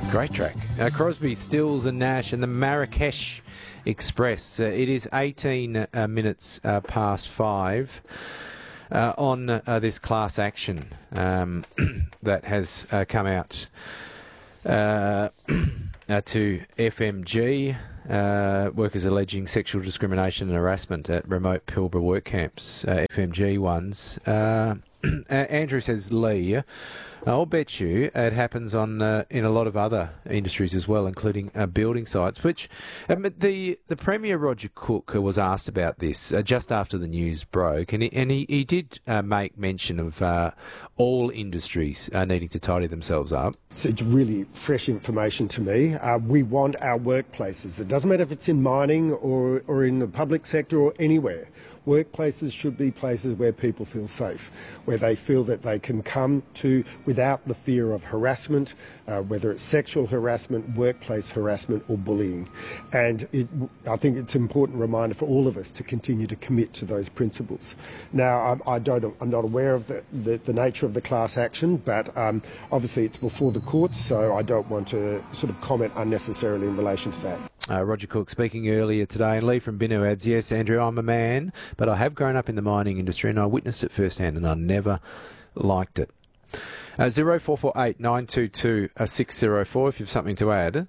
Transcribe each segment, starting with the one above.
Great track. Crosby, Stills and Nash and the Marrakesh Express. It is 18 minutes past 5 on this class action that has come out to FMG. Workers alleging sexual discrimination and harassment at remote Pilbara work camps, FMG ones. Andrew says, Lee, I'll bet you it happens on in a lot of other industries as well, including building sites, which the Premier Roger Cook was asked about this just after the news broke, and he did make mention of all industries needing to tidy themselves up. It's really fresh information to me. We want our workplaces. It doesn't matter if it's in mining or in the public sector or anywhere. Workplaces should be places where people feel safe, where they feel that they can come to without the fear of harassment, whether it's sexual harassment, workplace harassment or bullying. And I think it's an important reminder for all of us to continue to commit to those principles. Now, I'm not aware of the nature of the class action, but obviously it's before the courts, so I don't want to sort of comment unnecessarily in relation to that. Roger Cook speaking earlier today, and Lee from Binu adds, yes, Andrew, I'm a man, but I have grown up in the mining industry and I witnessed it firsthand and I never liked it. 0448 922 604 if you have something to add.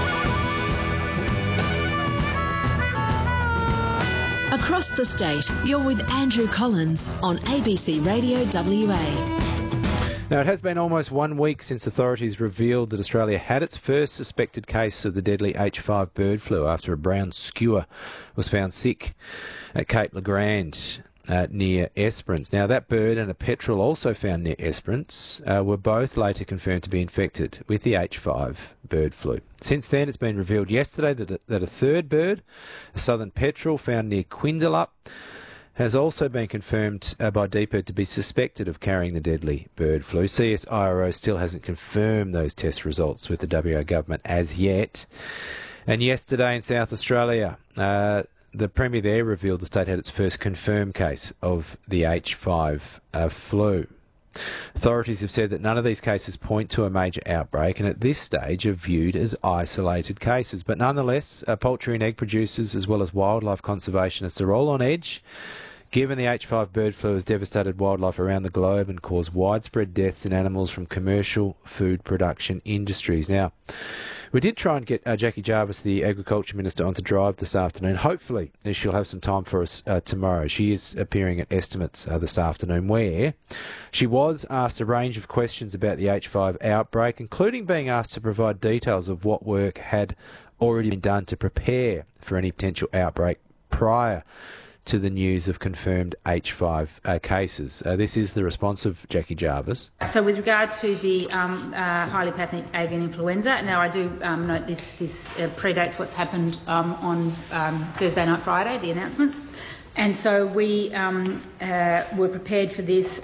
Across the state, you're with Andrew Collins on ABC Radio WA. Now, it has been almost 1 week since authorities revealed that Australia had its first suspected case of the deadly H5 bird flu after a brown skua was found sick at Cape Le Grand near Esperance. Now, that bird and a petrel also found near Esperance were both later confirmed to be infected with the H5 bird flu. Since then, it's been revealed yesterday that a third bird, a southern petrel found near Quindalup, has also been confirmed by DPIRD to be suspected of carrying the deadly bird flu. CSIRO still hasn't confirmed those test results with the WA government as yet. And yesterday in South Australia, the Premier there revealed the state had its first confirmed case of the H5 flu. Authorities have said that none of these cases point to a major outbreak and at this stage are viewed as isolated cases. But nonetheless, poultry and egg producers as well as wildlife conservationists are all on edge, given the H5 bird flu has devastated wildlife around the globe and caused widespread deaths in animals from commercial food production industries. Now, we did try and get Jackie Jarvis, the Agriculture Minister, on to drive this afternoon. Hopefully, she'll have some time for us tomorrow. She is appearing at Estimates this afternoon, where she was asked a range of questions about the H5 outbreak, including being asked to provide details of what work had already been done to prepare for any potential outbreak prior to the news of confirmed H5 cases. This is the response of Jackie Jarvis. So with regard to the highly pathogenic avian influenza, now I do note this predates what's happened on Thursday night, Friday, the announcements. And so we were prepared for this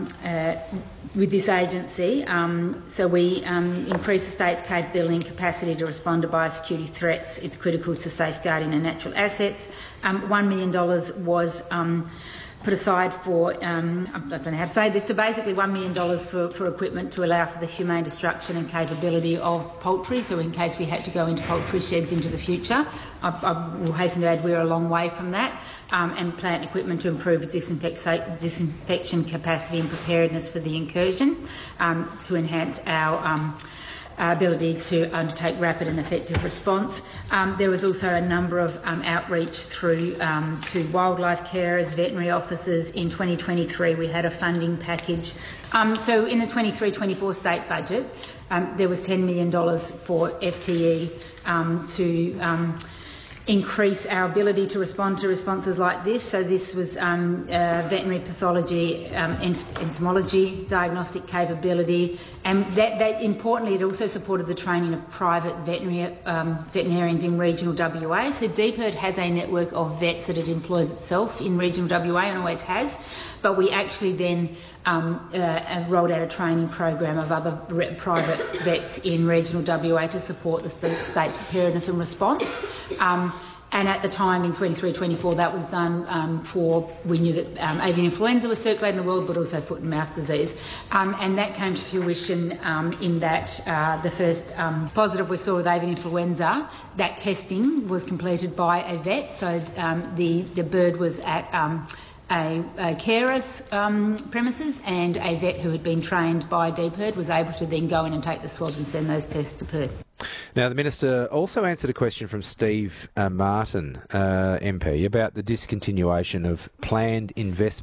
with this agency. So we increased the state's capability and capacity to respond to biosecurity threats. It's critical to safeguarding our natural assets. $1 million was put aside for, I don't know how to say this, so basically $1 million for equipment to allow for the humane destruction and capability of poultry, so in case we had to go into poultry sheds into the future. I will hasten to add we're a long way from that, and plant equipment to improve disinfection capacity and preparedness for the incursion, to enhance our ability to undertake rapid and effective response. There was also a number of outreach through to wildlife carers, veterinary officers. In 2023 we had a funding package. So in the 23-24 state budget there was $10 million for FTE to increase our ability to respond to responses like this. So this was veterinary pathology, entomology, diagnostic capability, and that importantly it also supported the training of private veterinarians in regional WA. So DPIRD has a network of vets that it employs itself in regional WA and always has, but we actually then rolled out a training program of other private vets in regional WA to support the state's preparedness and response. And at the time in 23-24, that was done we knew that avian influenza was circulating in the world, but also foot and mouth disease. And that came to fruition in that the first positive we saw with avian influenza, that testing was completed by a vet. So the bird was at a carer's premises, and a vet who had been trained by DPIRD was able to then go in and take the swabs and send those tests to Perth. Now, the Minister also answered a question from Steve Martin, MP, about the discontinuation of planned investment